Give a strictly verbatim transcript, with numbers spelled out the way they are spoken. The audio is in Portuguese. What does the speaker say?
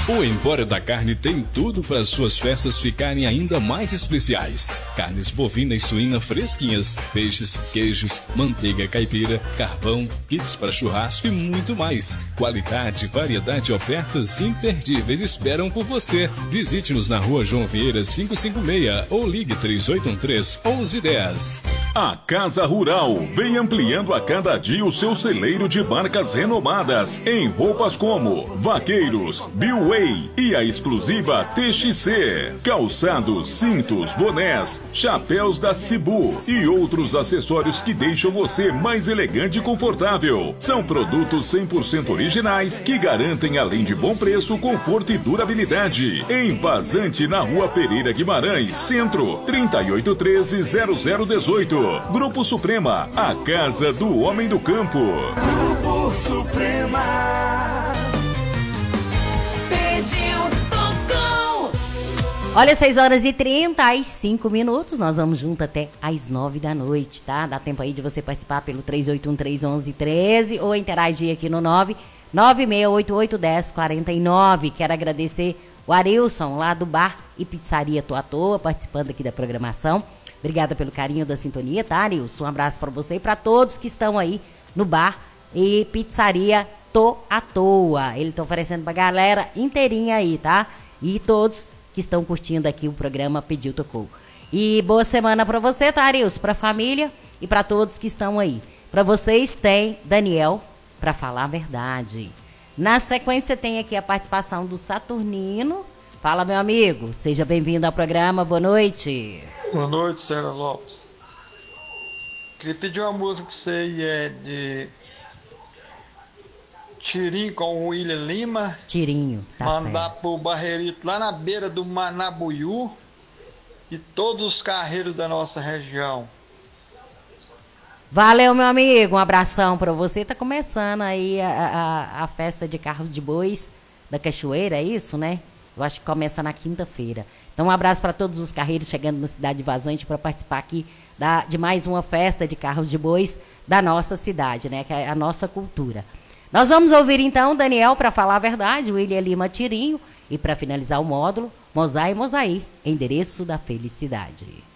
O Empório da Carne tem tudo para suas festas ficarem ainda mais especiais. Carnes bovina e suína fresquinhas, peixes, queijos, manteiga caipira, carvão, kits para churrasco e muito mais. Qualidade, variedade e ofertas imperdíveis esperam por você. Visite-nos na rua João Vieira quinhentos e cinquenta e seis ou ligue três oito um três, onze dez. A Casa Rural vem ampliando a cada dia o seu celeiro de marcas renomadas em roupas como Vaqueiros, Billway e a exclusiva T X C, calçados, cintos, bonés, chapéus da Cibu e outros acessórios que deixam você mais elegante e confortável. São produtos cem por cento originais que garantem, além de bom preço, conforto e durabilidade. Em Vazante, na Rua Pereira Guimarães, Centro, trinta e oito treze, zero zero dezoito. Grupo Suprema, a casa do homem do campo. Grupo Suprema. Pediu, tocou. Olha, seis horas e trinta e cinco minutos. Nós vamos junto até às nove da noite, tá? Dá tempo aí de você participar pelo três oito um três, onze treze ou interagir aqui no nove nove seis oito oito, um zero quatro nove. Quero agradecer o Arilson, lá do Bar e Pizzaria Tô à Toa, participando aqui da programação. Obrigada pelo carinho da sintonia, tá, Arilson? Um abraço para você e para todos que estão aí no Bar e Pizzaria Tô à Toa. Ele tá oferecendo pra galera inteirinha aí, tá? E todos que estão curtindo aqui o programa Pediu, Tocou. E boa semana para você, tá, Arilson? Pra família e para todos que estão aí. Para vocês tem Daniel, para falar a verdade. Na sequência tem aqui a participação do Saturnino. Fala, meu amigo. Seja bem-vindo ao programa. Boa noite. Boa noite, Sara Lopes. Queria pedir uma música pra você e é de Tirinho com o William Lima. Tirinho, tá mandar certo. pro Barreirito lá na beira do Manabuiú e todos os carreiros da nossa região. Valeu, meu amigo. Um abração pra você. Tá começando aí a, a, a festa de carros de bois da Cachoeira, é isso, né? Eu acho que começa na quinta-feira. Então, um abraço para todos os carreiros chegando na cidade de Vazante para participar aqui da, de mais uma festa de carros de bois da nossa cidade, né? Que é a nossa cultura. Nós vamos ouvir, então, Daniel, para falar a verdade, o William Lima Tirinho. E para finalizar o módulo, Mosai e Mosaí, endereço da felicidade.